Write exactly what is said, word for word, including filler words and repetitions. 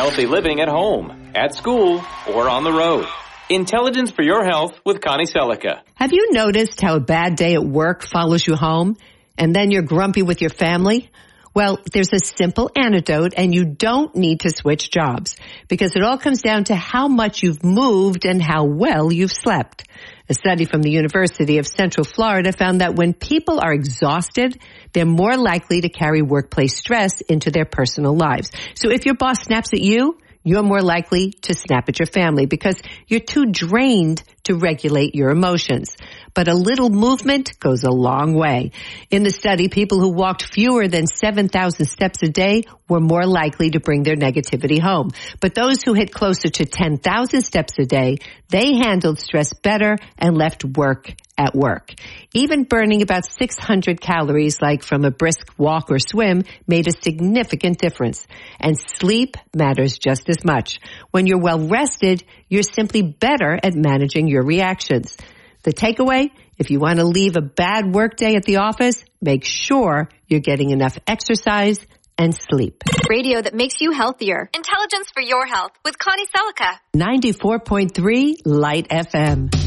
healthy living at home, at school, or on the road. Intelligence for your health with Connie Selica. Have you noticed how a bad day at work follows you home, and then you're grumpy with your family? Well, there's a simple antidote, and you don't need to switch jobs, because it all comes down to how much you've moved and how well you've slept. A study from the University of Central Florida found that when people are exhausted, they're more likely to carry workplace stress into their personal lives. So if your boss snaps at you, you're more likely to snap at your family because you're too drained to regulate your emotions. But a little movement goes a long way. In the study, people who walked fewer than seven thousand steps a day were more likely to bring their negativity home. But those who hit closer to ten thousand steps a day, they handled stress better and left work at work. Even burning about six hundred calories, like from a brisk walk or swim, made a significant difference. And sleep matters just as much. When you're well rested, you're simply better at managing your reactions. The takeaway, if you want to leave a bad work day at the office, make sure you're getting enough exercise and sleep. Radio that makes you healthier. Intelligence for your health with Connie Selica. ninety-four point three Light F M.